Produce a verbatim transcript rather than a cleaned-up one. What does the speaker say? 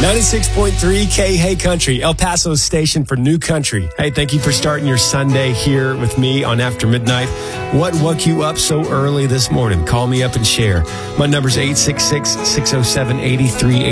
ninety-six point three K Hey Country, El Paso's station for new country. Hey, thank you for starting your Sunday here with me on After Midnight. What woke you up so early this morning? Call me up and share. My number's eight six six, six oh seven, eight three eight three.